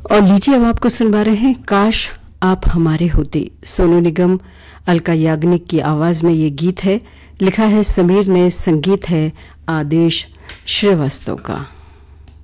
और लीजिए अब आपको सुनवा रहे हैं काश आप हमारे होते। सोनू निगम, अलका याग्निक की आवाज में ये गीत है। लिखा है समीर ने, संगीत है आदेश श्रीवास्तव का।